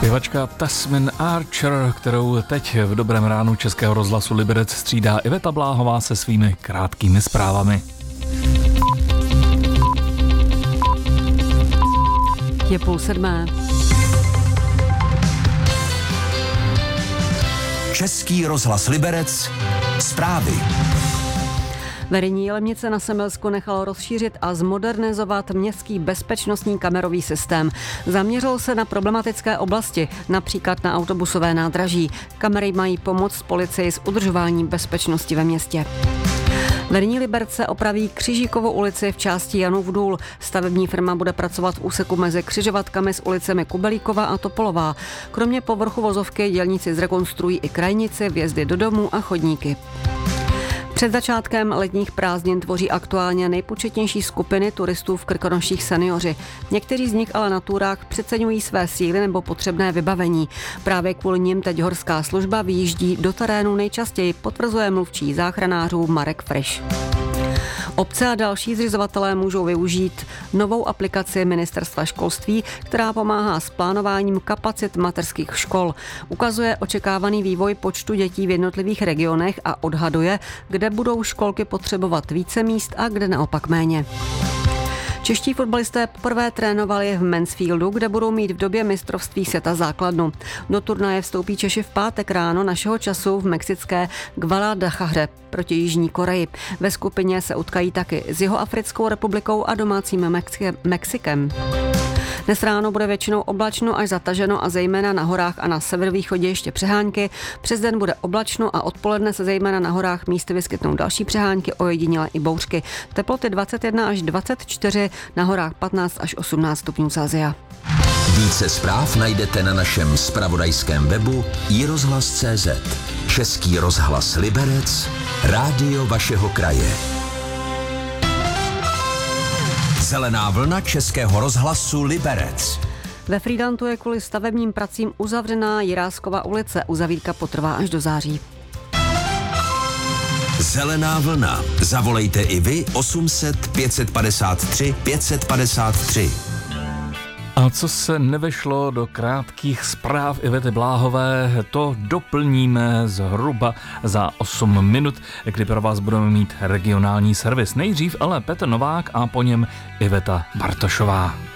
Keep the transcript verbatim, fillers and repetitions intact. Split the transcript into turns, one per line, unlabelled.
Zpěvačka Tasmin Archer, kterou teď v Dobrém ránu Českého rozhlasu Liberec střídá Iveta Bláhová se svými krátkými zprávami.
Je půl sedmé.
Český rozhlas Liberec, zprávy.
Vedení Jilemnice na Semilsku nechalo rozšířit a zmodernizovat městský bezpečnostní kamerový systém. Zaměřil se na problematické oblasti, například na autobusové nádraží. Kamery mají pomoct policii s udržováním bezpečnosti ve městě. Vedení Liberce opraví Křižíkovou ulici v části Janův důl. Stavební firma bude pracovat v úseku mezi křižovatkami s ulicemi Kubelíkova a Topolová. Kromě povrchu vozovky dělníci zrekonstruují i krajnici, vjezdy do domů a chodníky. Před začátkem letních prázdnin tvoří aktuálně nejpočetnější skupiny turistů v Krkonoších seniori. Někteří z nich ale na túrách přeceňují své síly nebo potřebné vybavení. Právě kvůli nim teď horská služba vyjíždí do terénu nejčastěji, potvrzuje mluvčí záchranářů Marek Friš. Obce a další zřizovatelé můžou využít novou aplikaci Ministerstva školství, která pomáhá s plánováním kapacit mateřských škol. Ukazuje očekávaný vývoj počtu dětí v jednotlivých regionech a odhaduje, kde budou školky potřebovat více míst a kde naopak méně. Čeští fotbalisté poprvé trénovali v Mansfieldu, kde budou mít v době mistrovství světa základnu. Do turnaje vstoupí Češi v pátek ráno našeho času v mexické Guadalajare proti Jižní Koreji. Ve skupině se utkají taky s Jihoafrickou republikou a domácím Mexi- Mexikem. Dnes ráno bude většinou oblačno až zataženo a zejména na horách a na severovýchodě ještě přehánky. Přes den bude oblačno a odpoledne se zejména na horách místy vyskytnou další přehánky, ojediněle i bouřky. Teploty dvacet jedna až dvacet čtyři, na horách patnáct až osmnáct stupňů Celsia.
Více zpráv najdete na našem zpravodajském webu i rozhlas tečka cé zet. Český rozhlas Liberec, rádio vašeho kraje. Zelená vlna Českého rozhlasu Liberec.
Ve Frýdantu je kvůli stavebním pracím uzavřená Jiráskova ulice. Uzavírka potrvá až do září.
Zelená vlna. Zavolejte i vy osm set pět set padesát tři pět set padesát tři.
A co se nevešlo do krátkých zpráv Ivety Bláhové, to doplníme zhruba za osm minut, kdy pro vás budeme mít regionální servis. Nejdřív ale Petr Novák a po něm Iveta Bartošová.